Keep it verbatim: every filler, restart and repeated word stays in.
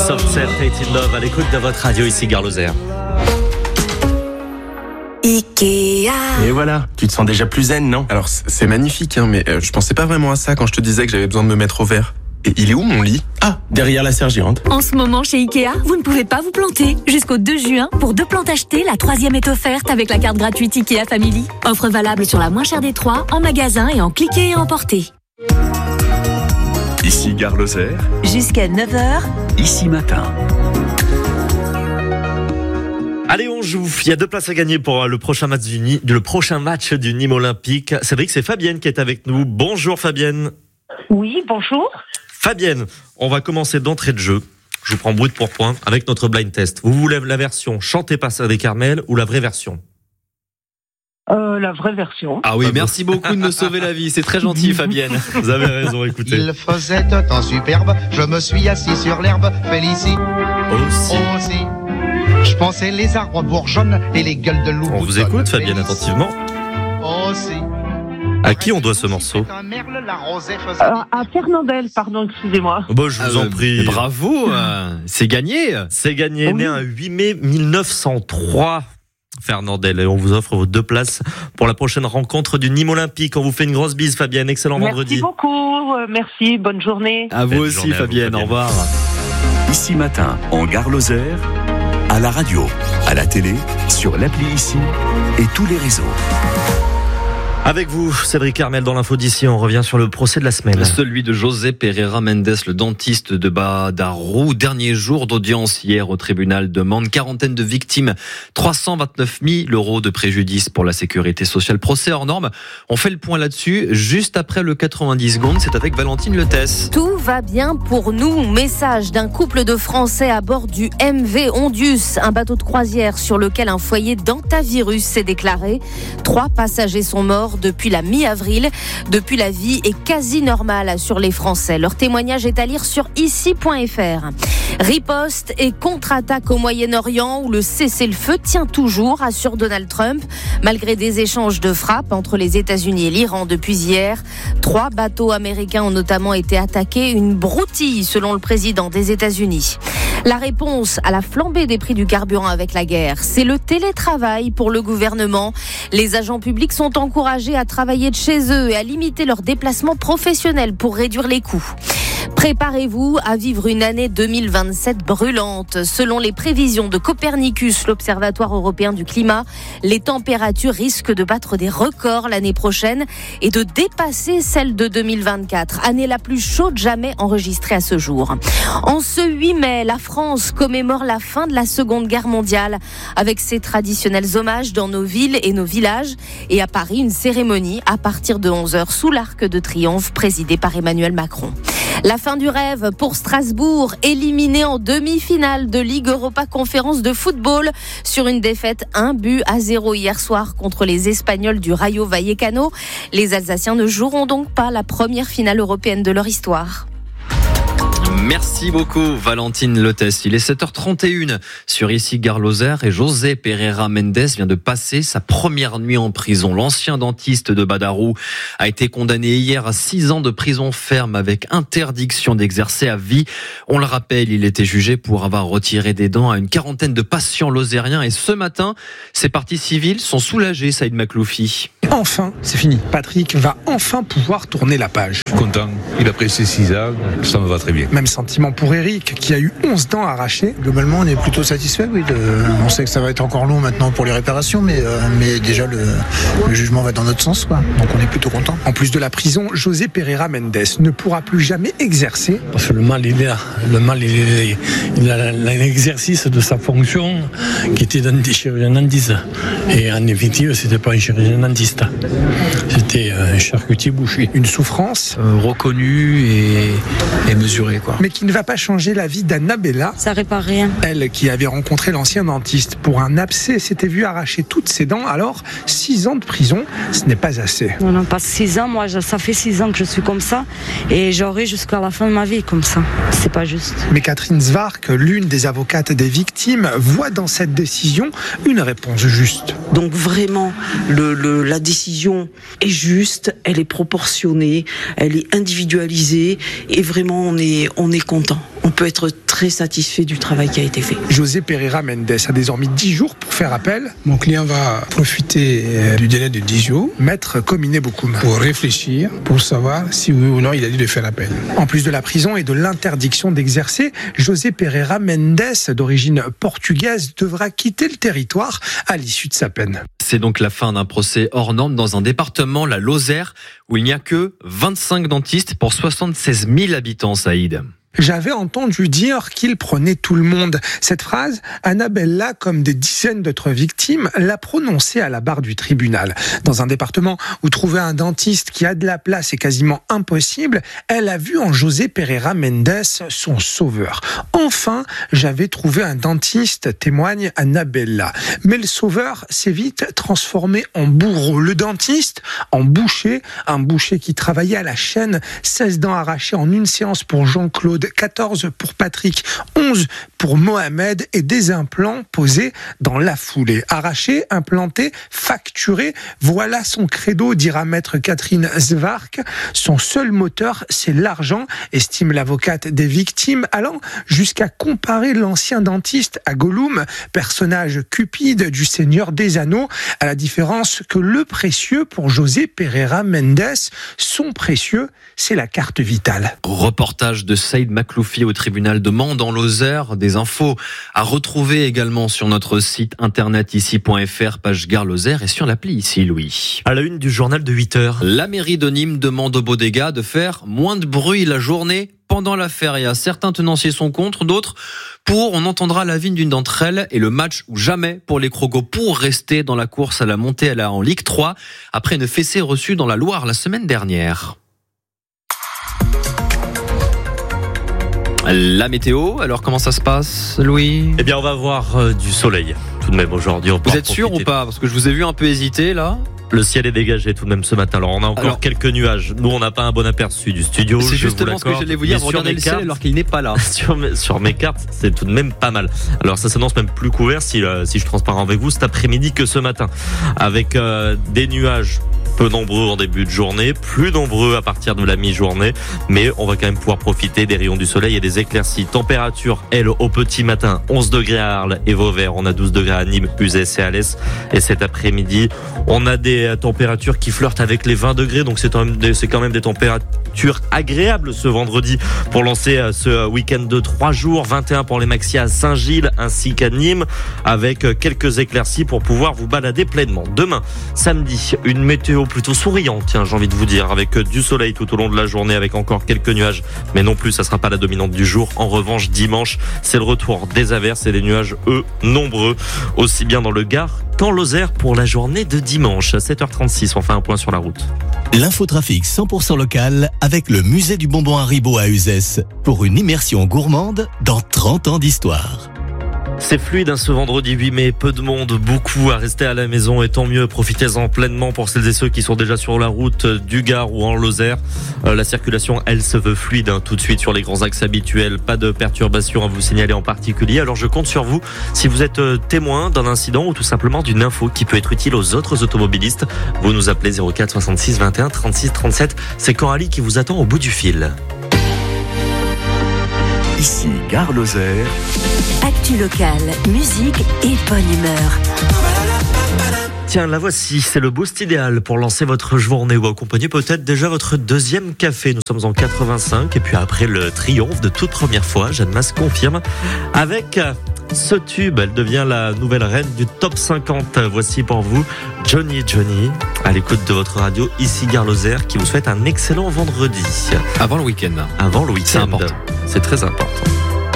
Soft Cell, Tate in Love, à l'écoute de votre radio ici, Gare Lozère. Ikea. Et voilà, tu te sens déjà plus zen, non? Alors c'est magnifique, hein, mais euh, je pensais pas vraiment à ça quand je te disais que j'avais besoin de me mettre au vert. Et il est où mon lit? Ah, derrière la serre géante. En ce moment chez Ikea, vous ne pouvez pas vous planter. Jusqu'au deux juin, pour deux plantes achetées, la troisième est offerte avec la carte gratuite Ikea Family. Offre valable sur la moins chère des trois, en magasin et en cliquer et emporter. Ici Gare Lozère. Jusqu'à neuf heures. Ici Matin. Allez, on joue. Il y a deux places à gagner pour le prochain match du, Ni- le prochain match du Nîmes Olympique. Cédric, c'est Fabienne qui est avec nous. Bonjour Fabienne. Oui, bonjour. Fabienne, on va commencer d'entrée de jeu. Je vous prends brut pour point avec notre blind test. Vous voulez la version chantée par Sadé Carmel ou la vraie version? Euh, la vraie version. Ah oui, merci beaucoup de me sauver la vie. C'est très gentil, Fabienne. Vous avez raison, écoutez. Il faisait un temps superbe, je me suis assis sur l'herbe, Félicie Aussi. aussi. Je pensais les arbres bourgeonnent et les gueules de loup. On vous écoute, Fabienne, attentivement. Aussi. À qui on doit ce morceau? Euh, à Fernandel, pardon, excusez-moi. Bon, je vous Ah, en euh, prie. Bravo, euh, c'est gagné. C'est gagné, Oui. né un huit mai mille neuf cent trois. Fernandel, et on vous offre vos deux places pour la prochaine rencontre du Nîmes Olympique. On vous fait une grosse bise, Fabienne. Excellent Merci vendredi. beaucoup, euh, merci, bonne journée. À vous Belle aussi, journée à vous, Fabienne. Au Fabienne. revoir. Ici Matin, en Gare Lozère. À la radio, à la télé, sur l'appli Ici et tous les réseaux. Avec vous, Cédric Carmel, dans l'info d'ici, on revient sur le procès de la semaine. Celui de José Pereira Mendes, le dentiste de Badarou. Dernier jour d'audience hier au tribunal. Demande quarantaine de victimes, trois cent vingt-neuf mille euros de préjudice pour la sécurité sociale. Procès hors norme. On fait le point là-dessus juste après le quatre-vingt-dix secondes. C'est avec Valentine Letès. Tout va bien pour nous. Message d'un couple de Français à bord du M V Ondius, un bateau de croisière sur lequel un foyer d'antavirus s'est déclaré. Trois passagers sont morts depuis la mi-avril. Depuis, la vie est quasi normale sur les Français. Leur témoignage est à lire sur ici point f r. Riposte et contre-attaque au Moyen-Orient où le cessez-le-feu tient toujours, assure Donald Trump. Malgré des échanges de frappes entre les États-Unis et l'Iran depuis hier, trois bateaux américains ont notamment été attaqués. Une broutille selon le président des États-Unis. La réponse à la flambée des prix du carburant avec la guerre, c'est le télétravail pour le gouvernement. Les agents publics sont encouragés à travailler de chez eux et à limiter leurs déplacements professionnels pour réduire les coûts. Préparez-vous à vivre une année deux mille vingt-sept brûlante. Selon les prévisions de Copernicus, l'Observatoire européen du climat, les températures risquent de battre des records l'année prochaine et de dépasser celles de deux mille vingt-quatre, année la plus chaude jamais enregistrée à ce jour. En ce huit mai, la France commémore la fin de la Seconde Guerre mondiale avec ses traditionnels hommages dans nos villes et nos villages. Et à Paris, une cérémonie à partir de onze heures sous l'Arc de Triomphe présidée par Emmanuel Macron. La fin du rêve pour Strasbourg, éliminé en demi-finale de Ligue Europa Conférence de football sur une défaite un but à zéro hier soir contre les Espagnols du Rayo Vallecano. Les Alsaciens ne joueront donc pas la première finale européenne de leur histoire. Merci beaucoup Valentine Letès. Il est sept heures trente et une sur ici Gare Lozère et José Pereira Mendes vient de passer sa première nuit en prison. L'ancien dentiste de Badarou a été condamné hier à six ans de prison ferme avec interdiction d'exercer à vie. On le rappelle, il était jugé pour avoir retiré des dents à une quarantaine de patients lozériens et ce matin, ses parties civiles sont soulagées, Saïd Makloufi. Enfin, c'est fini. Patrick va enfin pouvoir tourner la page. Je suis content. Il a pris ses six ans, ça me va très bien. Même sentiment pour Eric, qui a eu onze dents arrachées. Globalement, on est plutôt satisfait. Oui, de... On sait que ça va être encore long maintenant pour les réparations, mais, euh, mais déjà le, le jugement va dans notre sens, quoi. Donc on est plutôt content. En plus de la prison, José Pereira Mendes ne pourra plus jamais exercer. Parce que le mal, il est là. Le mal, il est il a l'exercice de sa fonction qui était d'un chirurgien dentiste. Et en définitive, c'était pas un chirurgien dentiste. C'était un charcutier boucher. Une souffrance euh, reconnue et, et mesurée, quoi. Mais qui ne va pas changer la vie d'Annabella. Ça répare rien. Elle qui avait rencontré l'ancien dentiste pour un abcès s'était vue arracher toutes ses dents. Alors, six ans de prison, ce n'est pas assez. Non, non, pas six ans. Moi, ça fait six ans que je suis comme ça. Et j'aurai jusqu'à la fin de ma vie comme ça. C'est pas juste. Mais Catherine Zwark, l'une des avocates des victimes, voit dans cette décision une réponse juste. Donc vraiment, le, le, la décision est juste, elle est proportionnée, elle est individualisée et vraiment on est, on est content. On peut être très très satisfait du travail qui a été fait. José Pereira Mendes a désormais dix jours pour faire appel. Mon client va profiter du délai de dix jours, maître Kominé Bokoum, pour réfléchir, pour savoir si oui ou non il a dû faire appel. En plus de la prison et de l'interdiction d'exercer, José Pereira Mendes, d'origine portugaise, devra quitter le territoire à l'issue de sa peine. C'est donc la fin d'un procès hors norme dans un département, la Lozère, où il n'y a que vingt-cinq dentistes pour soixante-seize mille habitants, Saïd. J'avais entendu dire qu'il prenait tout le monde. Cette phrase, Annabella, comme des dizaines d'autres victimes, l'a prononcée à la barre du tribunal. Dans un département où trouver un dentiste qui a de la place est quasiment impossible, elle a vu en José Pereira Mendes son sauveur. Enfin, j'avais trouvé un dentiste, témoigne Annabella. Mais le sauveur s'est vite transformé en bourreau. Le dentiste, en boucher, un boucher qui travaillait à la chaîne, seize dents arrachées en une séance pour Jean-Claude, quatorze pour Patrick, onze pour Mohamed et des implants posés dans la foulée. Arrachés, implantés, facturés, voilà son credo, dira maître Catherine Zwark. Son seul moteur, c'est l'argent, estime l'avocate des victimes, allant jusqu'à comparer l'ancien dentiste à Gollum, personnage cupide du Seigneur des Anneaux, à la différence que le précieux pour José Pereira Mendes, son précieux, c'est la carte vitale. Reportage de Saïd Makloufi au tribunal de Mende en Lozère. Des infos à retrouver également sur notre site internet ici point f r, page Gare Lozère, et sur l'appli ici, Louis. À la une du journal de huit heures. La mairie de Nîmes demande aux bodegas de faire moins de bruit la journée pendant la feria. Certains tenanciers sont contre, d'autres pour. On entendra l'avis d'une d'entre elles et le match ou jamais pour les Crogos pour rester dans la course à la montée à la en Ligue trois après une fessée reçue dans la Loire la semaine dernière. La météo, alors comment ça se passe, Louis ? Eh bien, on va avoir euh, du soleil tout de même aujourd'hui. Vous êtes sûr ou pas ? Parce que je vous ai vu un peu hésiter là. Le ciel est dégagé tout de même ce matin. Alors on a encore alors, quelques nuages. Nous on n'a pas un bon aperçu du studio. C'est justement ce que j'allais vous dire. Regardez le ciel alors qu'il n'est pas là. sur, mes, sur mes cartes, c'est tout de même pas mal. Alors ça s'annonce même plus couvert si, euh, si je transparent avec vous cet après-midi que ce matin, avec euh, des nuages peu nombreux en début de journée, plus nombreux à partir de la mi-journée, mais on va quand même pouvoir profiter des rayons du soleil et des éclaircies. Température, elle, au petit matin, onze degrés à Arles et Vauvert, on a douze degrés à Nîmes, Uzès et Alès, et cet après-midi, on a des températures qui flirtent avec les vingt degrés, donc c'est quand même des, c'est quand même des températures agréables ce vendredi pour lancer ce week-end de trois jours, vingt et un pour les maxi à Saint-Gilles ainsi qu'à Nîmes, avec quelques éclaircies pour pouvoir vous balader pleinement. Demain, samedi, une météo plutôt souriante, tiens, j'ai envie de vous dire, avec du soleil tout au long de la journée, avec encore quelques nuages, mais non plus, ça sera pas la dominante du jour. En revanche, dimanche, c'est le retour des averses et des nuages, eux, nombreux, aussi bien dans le Gard qu'en Lozère pour la journée de dimanche. À sept heures trente-six, on fait un point sur la route. L'infotrafic cent pour cent local avec le musée du bonbon Haribo à Uzès pour une immersion gourmande dans trente ans d'histoire. C'est fluide hein, ce vendredi huit mai, peu de monde, beaucoup à rester à la maison et tant mieux, profitez-en pleinement pour celles et ceux qui sont déjà sur la route du Gard ou en Lozère. Euh, la circulation, elle se veut fluide hein, tout de suite sur les grands axes habituels, pas de perturbations à vous signaler en particulier. Alors je compte sur vous si vous êtes témoin d'un incident ou tout simplement d'une info qui peut être utile aux autres automobilistes. Vous nous appelez zéro quatre soixante-six vingt et un trente-six trente-sept, c'est Coralie qui vous attend au bout du fil. Ici, Gare Lozère. Actu locale, musique et bonne humeur. Tiens, la voici, c'est le boost idéal pour lancer votre journée ou accompagner peut-être déjà votre deuxième café. Nous sommes en quatre-vingt-cinq et puis après le triomphe de toute première fois, Jeanne Masse confirme avec ce tube, elle devient la nouvelle reine du top cinquante. Voici pour vous Johnny Johnny, à l'écoute de votre radio, ici Gare Lozère, qui vous souhaite un excellent vendredi. Avant le week-end. Avant le week-end. C'est important. C'est très important.